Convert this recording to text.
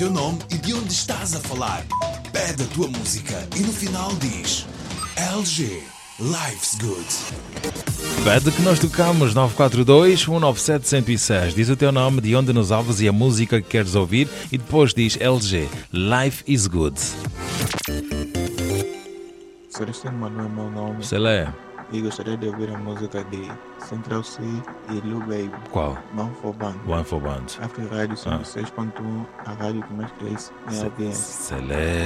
teu nome e de onde estás a falar. Pede a tua música e no final diz LG, Life's Good. Pede que nós tocamos 942-197-106. Diz o teu nome, de onde nos ouves e a música que queres ouvir e depois diz LG, Life is Good. Celestino Manu é meu nome Celé, e gostaria de ouvir a música de Central C e Lil Baby, qual? One for Band. One for Band. After Rádio 106.1, a rádio que mais cresce em audiência. Celé.